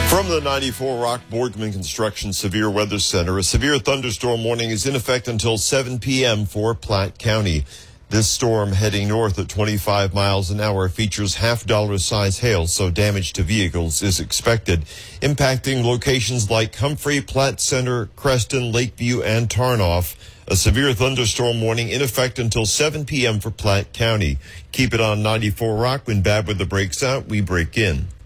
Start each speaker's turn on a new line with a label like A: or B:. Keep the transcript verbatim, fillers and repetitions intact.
A: From the ninety-four Rock Boardman Construction Severe Weather Center, a severe thunderstorm warning is in effect until seven p.m. for Platte County. This storm heading north at twenty-five miles an hour features half-dollar size hail, so damage to vehicles is expected, impacting locations like Humphrey, Platte Center, Creston, Lakeview, and Tarnoff. A severe thunderstorm warning in effect until seven p.m. for Platte County. Keep it on ninety-four Rock. When bad weather breaks out, we break in.